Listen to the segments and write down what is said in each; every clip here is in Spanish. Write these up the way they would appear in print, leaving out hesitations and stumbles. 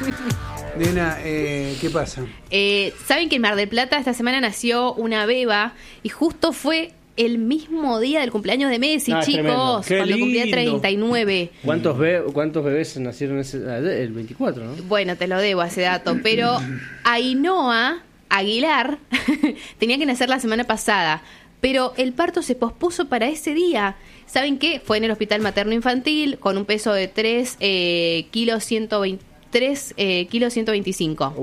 Nena, ¿qué pasa? Saben que en Mar del Plata esta semana nació una beba y justo fue el mismo día del cumpleaños de Messi, chicos, cuando cumplía 39. ¿Cuántos bebés nacieron el 24, no? Bueno, te lo debo ese dato, pero Ainhoa Aguilar tenía que nacer la semana pasada, pero el parto se pospuso para ese día. ¿Saben qué? Fue en el hospital materno infantil con un peso de 3 kilos 125.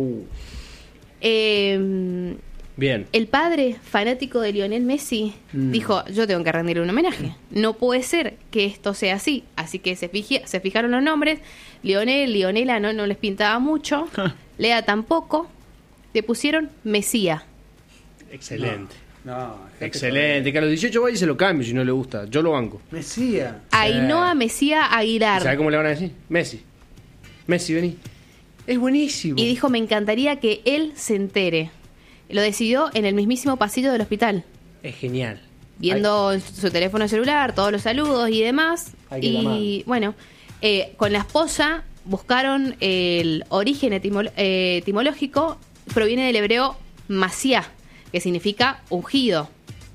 Bien. El padre, fanático de Lionel Messi, dijo, yo tengo que rendirle un homenaje. No puede ser que esto sea así. Así que se fijaron los nombres. Lionela no les pintaba mucho. Lea tampoco. Le pusieron Mesía. Excelente. No, excelente. Que a los 18 vaya y se lo cambie si no le gusta. Yo lo banco. Mesía. Ainhoa Mesía Aguilar. ¿Sabe cómo le van a decir? Messi, vení. Es buenísimo. Y dijo, me encantaría que él se entere. Lo decidió en el mismísimo pasillo del hospital. Es genial. Viendo su teléfono celular, todos los saludos y demás. Y bueno, con la esposa buscaron el origen etimológico. Proviene del hebreo masía, que significa ungido.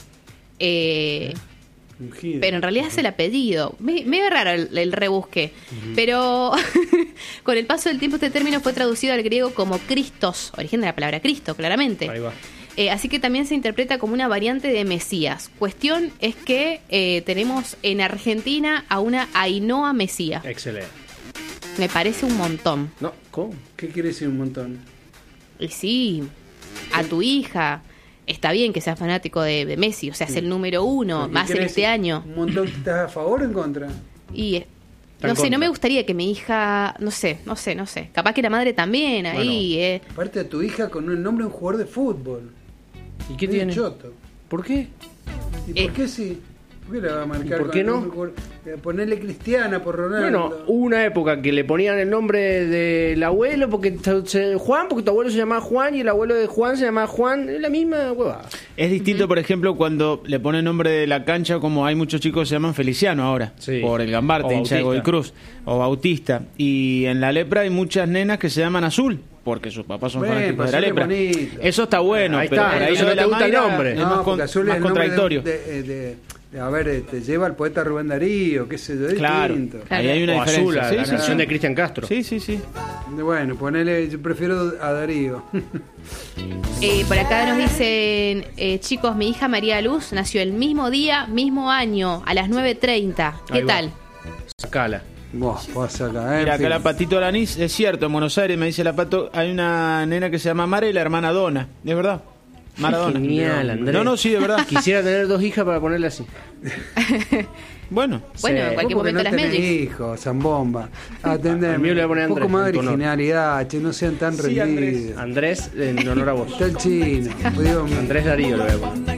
Ungido. Pero en realidad es el apellido. Medio raro el rebusque. Pero con el paso del tiempo este término fue traducido al griego como Christos, origen de la palabra Cristo, claramente. Ahí va. Así que también se interpreta como una variante de Mesías. Cuestión es que tenemos en Argentina a una Ainhoa Mesía. Excelente. Me parece un montón. No, ¿cómo? ¿Qué quiere decir un montón? Y sí, a tu hija. Está bien que seas fanático de Messi, o sea, es el número 1, más en este año. ¿Un montón estás a favor o en contra? Y no sé, no me gustaría que mi hija, no sé. Capaz que la madre también ahí. Aparte a tu hija con el nombre de un jugador de fútbol. ¿Y qué Medio tiene? choto. ¿Por qué? ¿Y por qué sí? ¿Por qué la va a marcar? ¿Y por qué no? Ponerle Cristiana por Ronaldo. Bueno, hubo una época que le ponían el nombre del abuelo porque Juan, porque tu abuelo se llamaba Juan y el abuelo de Juan se llamaba Juan. Es la misma huevada. Es distinto, por ejemplo, cuando le ponen nombre de la cancha, como hay muchos chicos que se llaman Feliciano ahora, Sí. por el Gambarte, O hincha de Bautista. Godoy Cruz, o Bautista. Y en la Lepra hay muchas nenas que se llaman Azul, porque sus papás son Bueno, fanáticos de la Azul es Lepra. bonito. Eso está bueno, Ahí pero está, por ahí eso lo no de te la gusta el Mayra nombre. es No, más, porque Azul más es el nombre contradictorio. a ver, te lleva al poeta Rubén Darío, qué sé yo, es Claro, distinto. ahí hay una O Azul, diferencia. la canción de Cristian Castro. Sí. Bueno, ponele, yo prefiero a Darío. Por acá nos dicen, chicos, mi hija María Luz nació el mismo día, mismo año, a las 9:30. ¿Qué Ahí va. tal? Sacala. Vos pasa acá, Mira, en acá fin. la Patito Alanís, es cierto, en Buenos Aires me dice la Pato, hay una nena que se llama Mara y la hermana Donna, ¿es verdad? Maradona. Genial, Andrés. No, sí, de verdad. Quisiera tener 2 hijas para ponerle así. Bueno, Bueno, en Vos cualquier porque momento no las tenés Magic. hijos, zambomba. Atendeme. A mí le voy a poner un poco Andrés, más de en tu honor. originalidad, che, no sean tan Sí, rendidos. Andrés, en honor a vos. Está el chino. Digo, Andrés Darío lo voy a poner.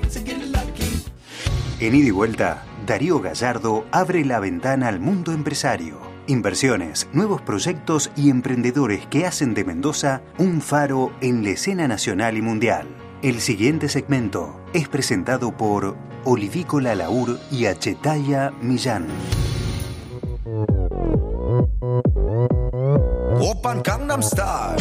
En Ida y Vuelta, Darío Gallardo abre la ventana al mundo empresario. Inversiones, nuevos proyectos y emprendedores que hacen de Mendoza un faro en la escena nacional y mundial. El siguiente segmento es presentado por Olivícola Laur y Achetaya Millán. Open Gangnam Style.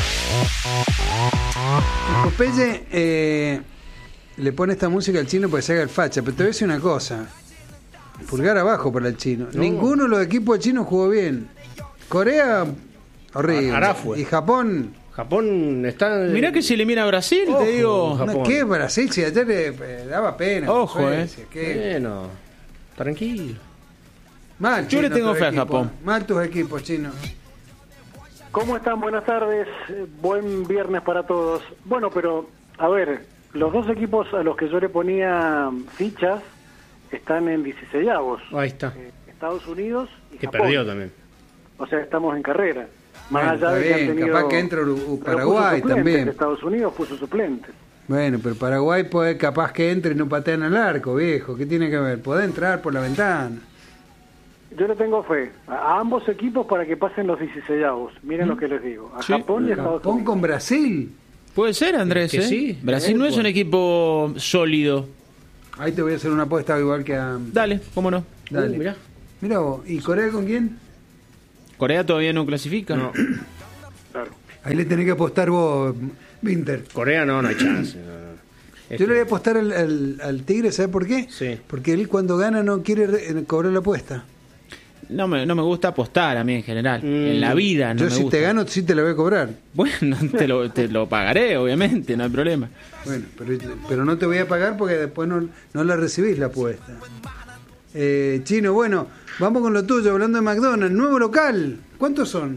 Popeye le pone esta música al chino para que se haga el facha, pero te voy a decir una cosa. Pulgar abajo para el chino. No. Ninguno de los equipos chinos jugó bien. Corea, horrible. Arafue. Y Japón, Japón está... mirá que si le mira a Brasil, ojo, te digo. Japón. ¿qué Brasil? Si ayer daba pena. Ojo, Suecia, ¿qué? Bueno, tranquilo. Mal, Yo le chino, tengo tus fe a equipos. Japón. Mal tus equipos chinos. ¿Cómo están? Buenas tardes. Buen viernes para todos. Bueno, pero, a ver, los dos equipos a los que yo le ponía fichas están en 16avos. Ahí está. Estados Unidos y Que Japón. perdió también. O sea, estamos en carrera. Más Bueno, allá está de que bien, han tenido... capaz que entra pero puso Paraguay suplentes, también. Estados Unidos puso suplentes. Bueno, pero Paraguay puede, capaz que entre y no patean al arco, viejo. ¿Qué tiene que ver? Puede entrar por la ventana. Yo le tengo fe a ambos equipos para que pasen los 16avos. Miren lo que les digo. A Sí. Japón y a Estados Japón Unidos. con Brasil. Puede ser, Andrés, Que sí. Brasil no es un equipo sólido. Ahí te voy a hacer una apuesta igual que a... Dale, cómo no. Dale. Mirá. Mirá vos, ¿y Corea con quién? Corea todavía no clasifica. No. Claro. Ahí le tenés que apostar vos, Winter. Corea no hay chance. Yo le voy a apostar al Tigre, ¿sabes por qué? Sí. Porque él cuando gana no quiere cobrar la apuesta. No me gusta apostar a mí en general. En la vida no Yo me si gusta. te gano, sí te la voy a cobrar. Bueno, te lo pagaré, obviamente, no hay problema. Bueno, pero no te voy a pagar porque después no la recibís la apuesta. Chino, bueno, vamos con lo tuyo, hablando de McDonald's. Nuevo local, ¿cuántos son?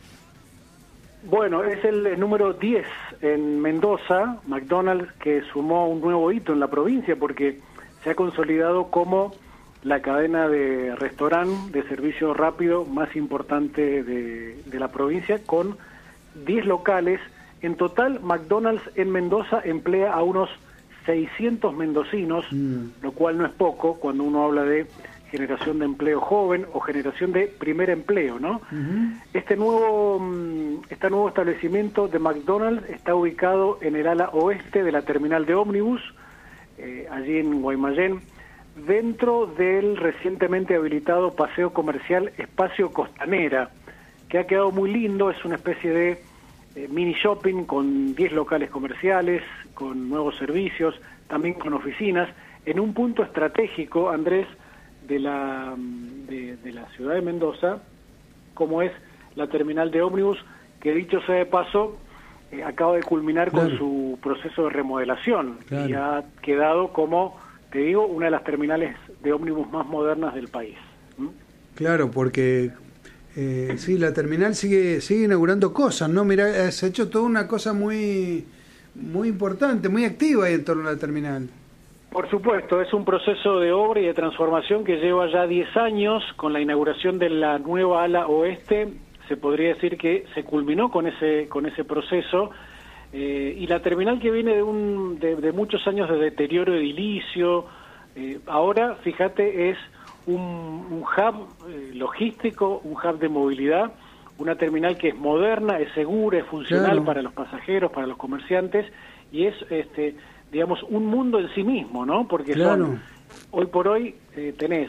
Bueno, es el número 10 en Mendoza, McDonald's, que sumó un nuevo hito en la provincia porque se ha consolidado como la cadena de restaurante de servicio rápido más importante de la provincia, con 10 locales. En total, McDonald's en Mendoza emplea a unos 600 mendocinos, lo cual no es poco cuando uno habla de generación de empleo joven o generación de primer empleo, ¿no? Uh-huh. Este nuevo establecimiento de McDonald's está ubicado en el ala oeste de la terminal de ómnibus, allí en Guaymallén, dentro del recientemente habilitado paseo comercial Espacio Costanera, que ha quedado muy lindo. Es una especie de mini shopping con 10 locales comerciales, con nuevos servicios, también con oficinas, en un punto estratégico, Andrés, de la ciudad de Mendoza, como es la terminal de ómnibus, que dicho sea de paso, acaba de culminar con su proceso de remodelación y ha quedado como, te digo, una de las terminales de ómnibus más modernas del país. Claro, porque sí, la terminal sigue inaugurando cosas, ¿no? Mirá, se ha hecho toda una cosa muy importante, muy activa ahí en torno a la terminal. Por supuesto, es un proceso de obra y de transformación que lleva ya 10 años. Con la inauguración de la nueva ala oeste, se podría decir que se culminó con ese proceso, y la terminal, que viene de muchos años de deterioro edilicio, ahora, fíjate, es un hub logístico, un hub de movilidad, una terminal que es moderna, es segura, es funcional para los pasajeros, para los comerciantes, y es digamos, un mundo en sí mismo, ¿no? Porque hoy por hoy tenés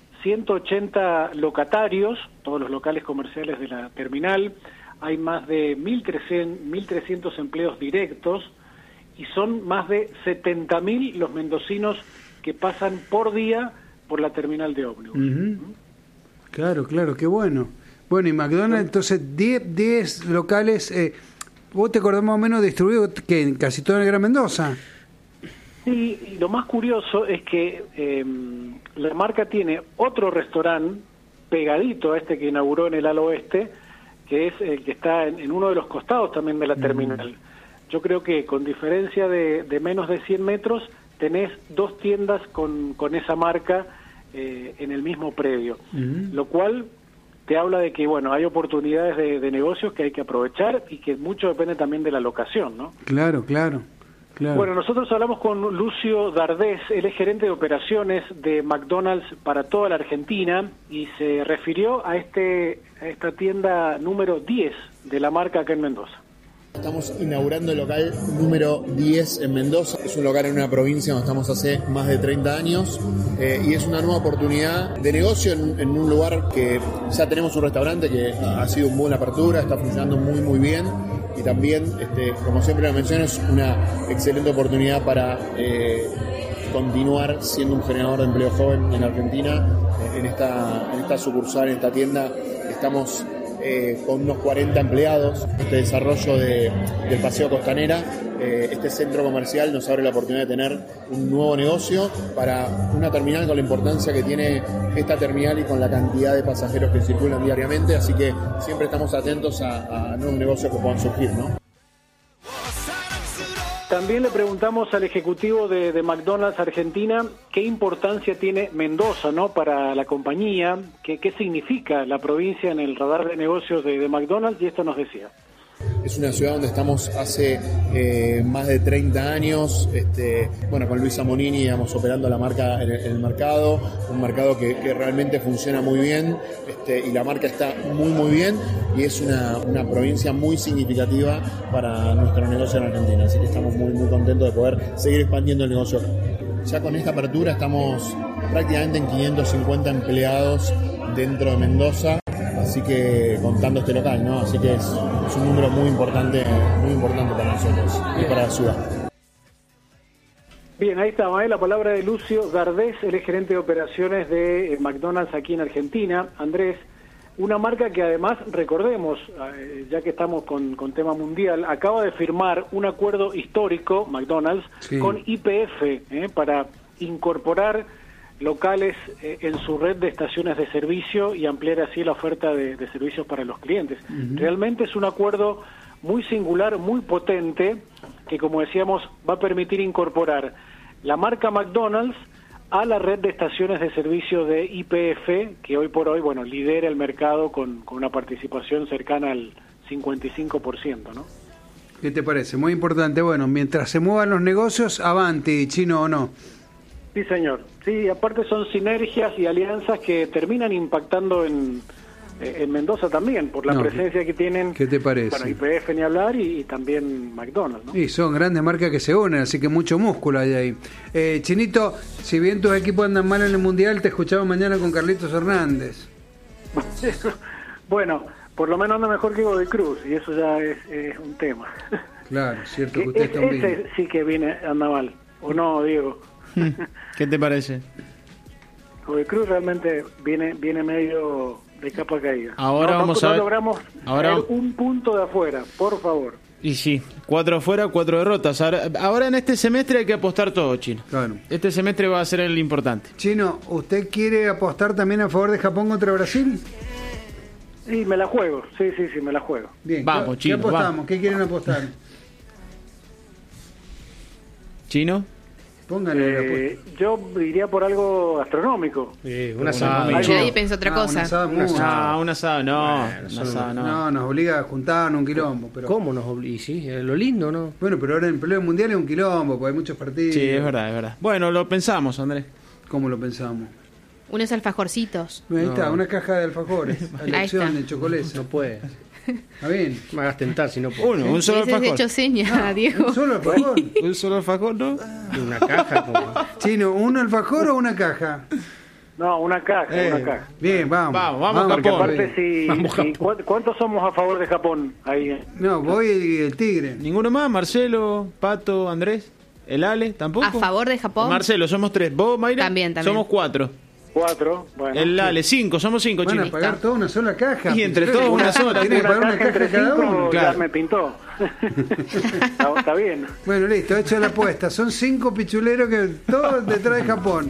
180 locatarios, todos los locales comerciales de la terminal, hay más de 1.300 empleos directos, y son más de 70.000 los mendocinos que pasan por día por la terminal de ómnibus. Uh-huh. Claro, qué bueno. Bueno, y McDonald's, entonces, 10 locales, ¿vos te acordás más o menos distribuido que en casi toda la Gran Mendoza? Sí, y lo más curioso es que la marca tiene otro restaurante pegadito a este que inauguró en el ala oeste, que es el que está en uno de los costados también de la terminal. Yo creo que con diferencia de menos de 100 metros tenés 2 tiendas con esa marca en el mismo predio, lo cual te habla de que, bueno, hay oportunidades de negocios que hay que aprovechar y que mucho depende también de la locación, ¿no? Claro. Bueno, nosotros hablamos con Lucio Dardés, él es gerente de operaciones de McDonald's para toda la Argentina, y se refirió a esta tienda número 10 de la marca acá en Mendoza. Estamos inaugurando el local número 10 en Mendoza. Es un local en una provincia donde estamos hace más de 30 años, y es una nueva oportunidad de negocio en un lugar que ya tenemos un restaurante que ha sido una buena apertura, está funcionando muy bien, y también, como siempre lo menciono, es una excelente oportunidad para continuar siendo un generador de empleo joven en Argentina. En esta sucursal, en esta tienda, estamos con unos 40 empleados. Este desarrollo del Paseo Costanera, este centro comercial nos abre la oportunidad de tener un nuevo negocio para una terminal con la importancia que tiene esta terminal y con la cantidad de pasajeros que circulan diariamente, así que siempre estamos atentos a nuevos negocios que puedan surgir, ¿no? También le preguntamos al ejecutivo de McDonald's Argentina qué importancia tiene Mendoza, ¿no?, para la compañía, qué significa la provincia en el radar de negocios de McDonald's, y esto nos decía. Es una ciudad donde estamos hace más de 30 años, con Luisa Monini, digamos, operando la marca en el mercado, un mercado que realmente funciona muy bien, y la marca está muy bien, y es una provincia muy significativa para nuestro negocio en Argentina, así que estamos muy contentos de poder seguir expandiendo el negocio. Ya con esta apertura estamos prácticamente en 550 empleados dentro de Mendoza, así que contando este local, ¿no? Así que es es un número muy importante para nosotros y para la ciudad. Bien, ahí está, la palabra de Lucio Gardés, él es gerente de operaciones de McDonald's aquí en Argentina. Andrés, una marca que además, recordemos, ya que estamos con tema mundial, acaba de firmar un acuerdo histórico, McDonald's, sí, con YPF, para incorporar locales en su red de estaciones de servicio y ampliar así la oferta de servicios para los clientes. Realmente es un acuerdo muy singular, muy potente, que como decíamos va a permitir incorporar la marca McDonald's a la red de estaciones de servicio de YPF, que hoy por hoy, lidera el mercado con una participación cercana al 55%, ¿no? ¿Qué te parece? Muy importante. Bueno, mientras se muevan los negocios, avanti, Chino, ¿o no? Sí, señor. Sí, aparte son sinergias y alianzas que terminan impactando en Mendoza también, por la presencia que tienen. ¿Qué te parece? Bueno, YPF ni hablar y también McDonald's, ¿no? Y son grandes marcas que se unen, así que mucho músculo hay ahí. Chinito, si bien tus equipos andan mal en el Mundial, te escuchamos mañana con Carlitos Hernández. Bueno, por lo menos anda mejor que Godoy Cruz, y eso ya es un tema. Claro, cierto que usted está un ese sí que anda mal, ¿o no, Diego? ¿Qué te parece? Godoy Cruz realmente viene medio de capa caída. Ahora vamos a ver. Logramos traer un punto de afuera, por favor. Y sí, 4 afuera, 4 derrotas. Ahora en este semestre hay que apostar todo, Chino. Claro. Este semestre va a ser el importante. Chino, ¿usted quiere apostar también a favor de Japón contra Brasil? Sí, me la juego. Sí, me la juego. Bien, vamos, Chino. ¿Qué apostamos? Vamos. ¿Qué quieren apostar? ¿Chino? Pónganle la apuesta. Yo iría por algo astronómico. Un asado. Nadie pensó otra cosa. Un asado, Un asado no. Un asado no. No, nos obliga a juntarnos un quilombo. Pero... ¿Cómo nos obliga? Sí, lo lindo, ¿no? Bueno, pero ahora en el peleo mundial es un quilombo, porque hay muchos partidos. Sí, es verdad. Bueno, lo pensamos, Andrés. ¿Cómo lo pensamos? Unos alfajorcitos. Ahí está, una caja de alfajores. A elección de chocolate. No puede. Está bien. Me hagas tentar si no puedo. Un solo Hubieses alfajor. hecho seña, Diego. ¿Un solo alfajor? Un solo alfajor, ¿no? Una caja como... Chino, ¿un alfajor o una caja? No, una caja. Bien, vamos Porque Japón. aparte, ¿cuántos somos a favor de Japón ahí? No, voy y el Tigre. ¿Ninguno más? ¿Marcelo, Pato, Andrés? ¿El Ale? ¿Tampoco? ¿A favor de Japón? Marcelo, somos 3. ¿Vos, Mayra? También. Somos 4. 4, bueno. El Ale, 5. Somos 5, Van Chino. a pagar toda una sola caja. Y entre todos una sola. Tienen que pagar una caja entre cada 5 uno. ya Claro. me pintó. Está bien. Bueno, listo, hecho la apuesta. Son 5 pichuleros que todos detrás de Japón.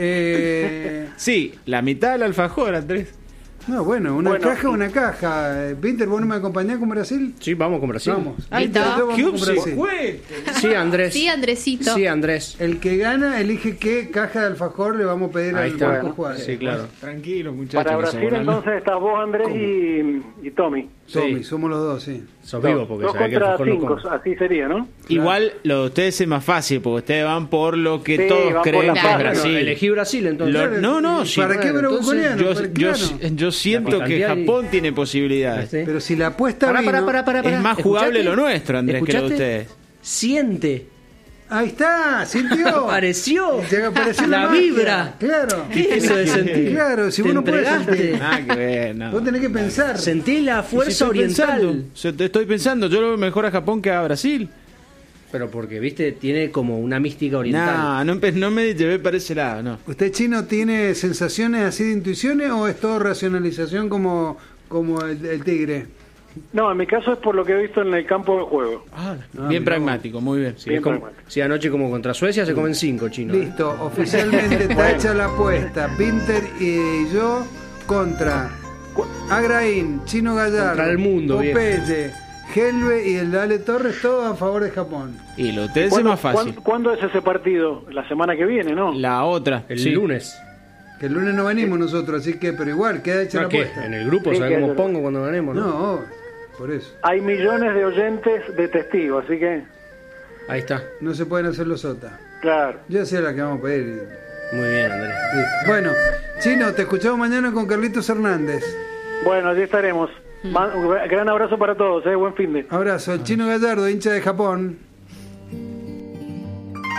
Sí, la mitad del alfajor, Andrés. No, bueno, una caja. Pinter, ¿vos no me acompañás con Brasil? Sí, vamos con Brasil. Vamos. Ahí está. Vamos ¿Qué con opción? Brasil. Sí, Andrés. Sí, Andresito. Sí, Andrés. El que gana elige qué caja de alfajor le vamos a pedir Ahí al está. Marco Juárez. Sí, claro. Tranquilo, muchachos. Para no Brasil somos nada. entonces estás vos, Andrés, y Tommy. Tommy, Sí. somos los dos, sí. Sos vivo porque 2 sabés que el contra alfajor no 5, come. así sería, ¿no? Igual lo de ustedes es más fácil, porque ustedes van por lo que Sí, todos van por creen la que es paz. Bueno, Brasil. elegí Brasil entonces. No, ¿Y sí. ¿Para qué bueno, bravuconiano? Yo siento La que cantidad y- Japón tiene posibilidades. ¿Sí? Pero si la apuesta Pará, vino... pará. Es más jugable lo nuestro, Andrés, que lo de ¿Escuchaste? ustedes. Siente. Ahí está, sintió. Apareció. Te apareció La magia. vibra. Claro. ¿Qué es eso de sentir? Claro, si Te vos no podés entregaste. sentir. Ah, que ver, no. Vos tenés que pensar. Sentí la fuerza Si estoy oriental. pensando, estoy pensando, yo lo veo mejor a Japón que a Brasil. Pero porque, viste, tiene como una mística oriental. No me llevé para ese lado, no. ¿Usted, Chino, tiene sensaciones así de intuiciones o es todo racionalización como el Tigre? No, en mi caso es por lo que he visto en el campo de juego. Bien mirá pragmático, muy bien. Sí, es como- sí, anoche como contra Suecia se comen 5 chinos. Listo, oficialmente está hecha la apuesta. Pinter y yo contra Agraín, Chino Gallardo, Contra el mundo, Popeye, Helve y el Dale Torres, todos a favor de Japón. Y lo de ustedes es más fácil. ¿Cuándo es ese partido? La semana que viene, ¿no? La otra, El sí. lunes. Que el lunes no venimos nosotros, así que, pero igual, queda hecha No, la ¿qué? apuesta. En el grupo, Sí, ¿sabés que cómo es pongo cuando ganemos? No. No, por eso. Hay millones de oyentes de testigos, así que, Ahí está. No se pueden hacer los OTA. claro. Yo sé la que vamos a pedir. Muy bien, Andrés. Listo. Bueno, Chino, te escuchamos mañana con Carlitos Hernández. Bueno, allí estaremos. Gran abrazo para todos, buen fin de. Abrazo, el Chino Gallardo, hincha de Japón.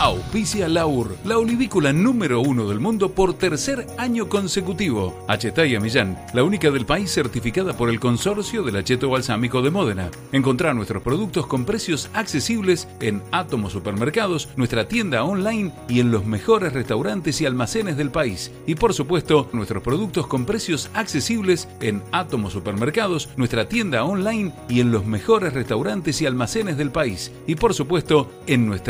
Auspicia Laur, la olivícola número 1 del mundo por tercer año consecutivo. Achetaya Millán, la única del país certificada por el Consorcio del Acheto Balsámico de Módena. Encontrá nuestros productos con precios accesibles en Átomo Supermercados, nuestra tienda online y en los mejores restaurantes y almacenes del país. Y por supuesto, nuestros productos con precios accesibles en Átomo Supermercados, nuestra tienda online y en los mejores restaurantes y almacenes del país. Y por supuesto, en nuestra